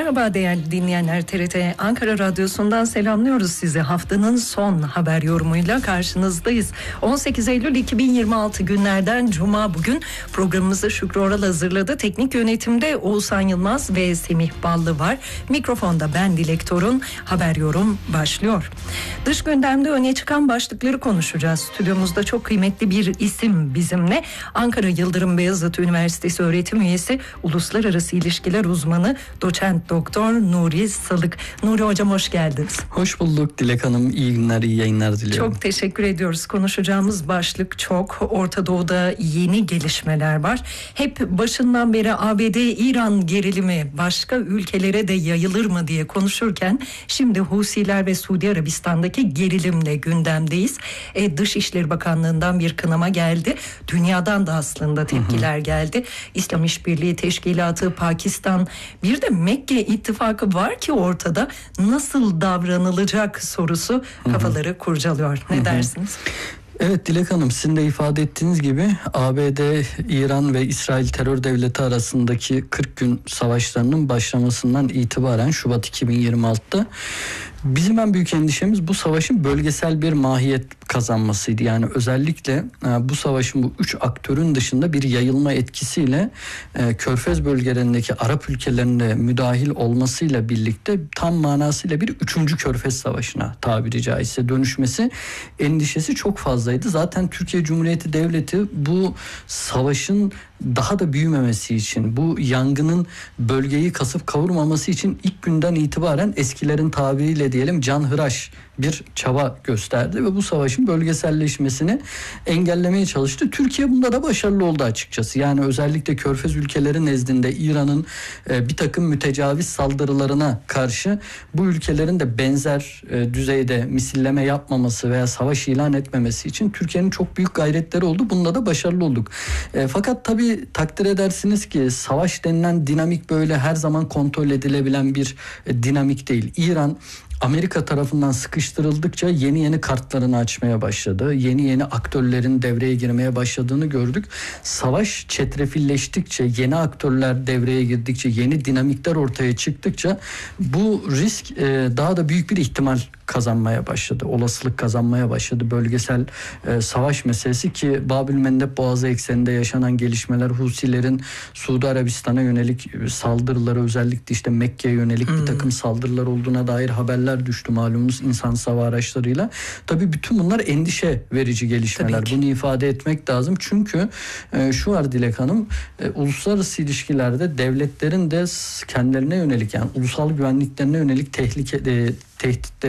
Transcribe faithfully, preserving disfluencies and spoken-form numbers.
Merhaba değerli dinleyenler, T R T Ankara Radyosu'ndan selamlıyoruz sizi. Haftanın son haber yorumuyla karşınızdayız. on sekiz Eylül iki bin yirmi altı günlerden Cuma bugün. Programımızı Şükrü Oral hazırladı. Teknik yönetimde Oğuzhan Yılmaz ve Semih Ballı var. Mikrofonda ben Dilek Torun. Haber yorum başlıyor. Dış gündemde öne çıkan başlıkları konuşacağız. Stüdyomuzda çok kıymetli bir isim bizimle. Ankara Yıldırım Beyazıt Üniversitesi öğretim üyesi, uluslararası ilişkiler uzmanı Doçent Doktor Nuri Salık. Nuri Hocam hoş geldiniz. Hoş bulduk Dilek Hanım. İyi günler, iyi yayınlar diliyorum. Çok teşekkür ediyoruz. Konuşacağımız başlık çok. Orta Doğu'da yeni gelişmeler var. Hep başından beri A B D-İran gerilimi başka ülkelere de yayılır mı diye konuşurken şimdi Husiler ve Suudi Arabistan'daki gerilimle gündemdeyiz. E, Dışişleri Bakanlığı'ndan bir kınama geldi. Dünyadan da aslında tepkiler hı hı. geldi. İslam İşbirliği Teşkilatı, Pakistan, bir de Mekke ittifakı var ki ortada, nasıl davranılacak sorusu kafaları hı hı. kurcalıyor. Ne hı hı. dersiniz? Evet Dilek Hanım, sizin de ifade ettiğiniz gibi A B D, İran ve İsrail terör devleti arasındaki kırk gün savaşlarının başlamasından itibaren Şubat iki bin yirmi altıda bizim en büyük endişemiz bu savaşın bölgesel bir mahiyet kazanmasıydı. Yani özellikle bu savaşın bu üç aktörün dışında bir yayılma etkisiyle Körfez bölgelerindeki Arap ülkelerinde müdahil olmasıyla birlikte tam manasıyla bir üçüncü Körfez Savaşı'na tabiri caizse dönüşmesi endişesi çok fazlaydı. Zaten Türkiye Cumhuriyeti Devleti bu savaşın daha da büyümemesi için, bu yangının bölgeyi kasıp kavurmaması için ilk günden itibaren eskilerin tabiriyle diyelim canhıraş bir çaba gösterdi ve bu savaşın bölgeselleşmesini engellemeye çalıştı. Türkiye bunda da başarılı oldu açıkçası. Yani özellikle Körfez ülkeleri nezdinde İran'ın e, bir takım mütecaviz saldırılarına karşı bu ülkelerin de benzer e, düzeyde misilleme yapmaması veya savaş ilan etmemesi için Türkiye'nin çok büyük gayretleri oldu. Bunda da başarılı olduk. E, fakat tabii takdir edersiniz ki savaş denilen dinamik böyle her zaman kontrol edilebilen bir e, dinamik değil. İran Amerika tarafından sıkıştırıldıkça yeni yeni kartlarını açmaya başladı. Yeni yeni aktörlerin devreye girmeye başladığını gördük. Savaş çetrefilleştikçe, yeni aktörler devreye girdikçe, yeni dinamikler ortaya çıktıkça bu risk e, daha da büyük bir ihtimal kazanmaya başladı. Olasılık kazanmaya başladı. Bölgesel e, savaş meselesi ki Babül-Mendeb Boğazı ekseninde yaşanan gelişmeler, Husilerin Suudi Arabistan'a yönelik saldırıları, özellikle işte Mekke'ye yönelik hmm. bir takım saldırılar olduğuna dair haberler düştü malumunuz insansız hava araçlarıyla. Tabii bütün bunlar endişe verici gelişmeler. Bunu ifade etmek lazım. Çünkü e, şu var Dilek Hanım, e, uluslararası ilişkilerde devletlerin de kendilerine yönelik, yani ulusal güvenliklerine yönelik tehlike, e, tehditleri